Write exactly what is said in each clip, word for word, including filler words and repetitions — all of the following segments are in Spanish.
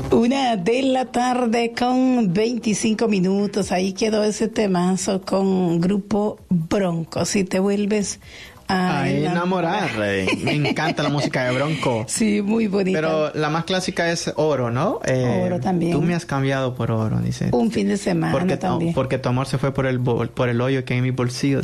Una de la tarde con veinticinco minutos. Ahí quedó ese temazo con Grupo Bronco. Si te vuelves a, a enamorar. enamorar. Me encanta la música de Bronco. Sí, muy bonita. Pero la más clásica es Oro, ¿no? Eh, Oro también. Tú me has cambiado por oro, dice. Un fin de semana porque, también. Porque tu amor se fue por el bol, por el hoyo que hay en mi bolsillo.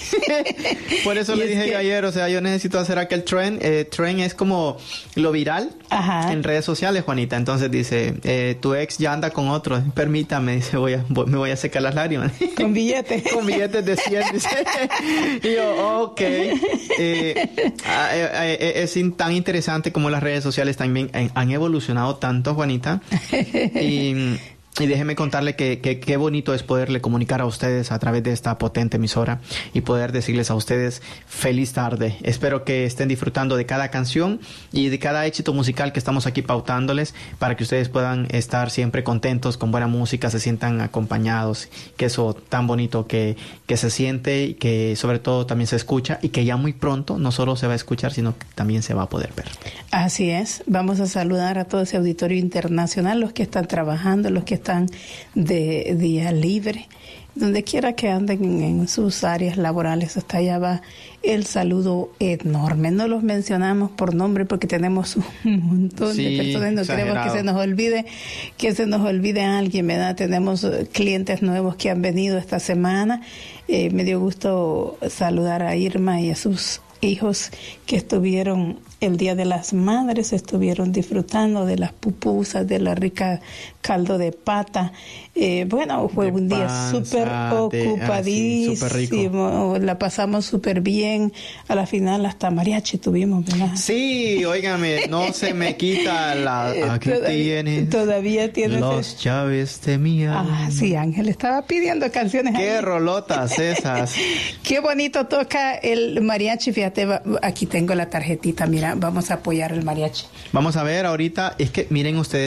Por eso le dije que... ayer, o sea, yo necesito hacer aquel trend. Eh, trend es como lo viral. Ajá. En redes sociales, Juanita. Entonces dice, eh, tu ex ya anda con otro. Permítame, dice, voy a, voy, me voy a secar las lágrimas. Con billetes. Con billetes de cien, dice. Y yo, ok. Eh, eh, eh, es tan interesante como las redes sociales también han evolucionado tanto, Juanita. Y... Y déjeme contarle que qué bonito es poderle comunicar a ustedes a través de esta potente emisora y poder decirles a ustedes feliz tarde. Espero que estén disfrutando de cada canción y de cada éxito musical que estamos aquí pautándoles para que ustedes puedan estar siempre contentos con buena música, se sientan acompañados, que eso tan bonito que, que se siente y que sobre todo también se escucha y que ya muy pronto no solo se va a escuchar, sino que también se va a poder ver. Así es. Vamos a saludar a todo ese auditorio internacional, los que están trabajando, los que están de día libre, donde quiera que anden en, en sus áreas laborales. Hasta allá va el saludo enorme. No los mencionamos por nombre porque tenemos un montón sí, de personas. No exagerado. Queremos que se nos olvide, que se nos olvide a alguien, ¿verdad? Tenemos clientes nuevos que han venido esta semana. Eh, me dio gusto saludar a Irma y a sus hijos que estuvieron el Día de las Madres, estuvieron disfrutando de las pupusas, de la rica caldo de pata. Eh, bueno, fue de un día súper ocupadísimo, ah, sí, super la pasamos súper bien. A la final hasta mariachi tuvimos, ¿verdad? Sí, óigame, no se me quita la... Aquí todavía, tienes todavía tienes las el... llaves de mi alma. Ah, sí, Ángel estaba pidiendo canciones. Qué ahí. Rolotas esas. Qué bonito toca el mariachi, fíjate, aquí tengo la tarjetita, mira, vamos a apoyar el mariachi. Vamos a ver ahorita, es que miren ustedes,